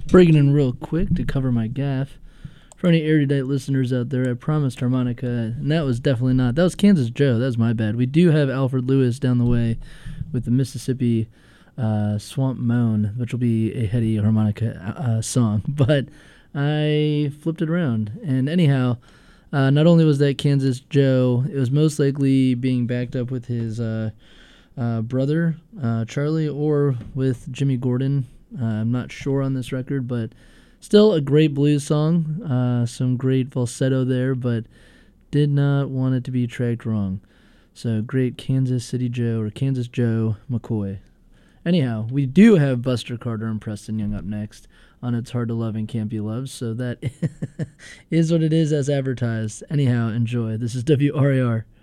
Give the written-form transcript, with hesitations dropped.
Breaking in real quick to cover my gaff. For any erudite listeners out there, I promised harmonica, and that was definitely not. That was Kansas Joe. That was my bad. We do have Alfred Lewis down the way with the Mississippi Swamp Moan, which will be a heady harmonica song. But I flipped it around. And anyhow, not only was that Kansas Joe, it was most likely being backed up with his brother, Charlie, or with Jimmy Gordon. I'm not sure on this record, but still a great blues song. Some great falsetto there, but did not want it to be tracked wrong. So great Kansas City Joe, or Kansas Joe McCoy. Anyhow, we do have Buster Carter and Preston Young up next on It's Hard to Love and Can't Be Loved, so that is what it is as advertised. Anyhow, enjoy. This is WRAR.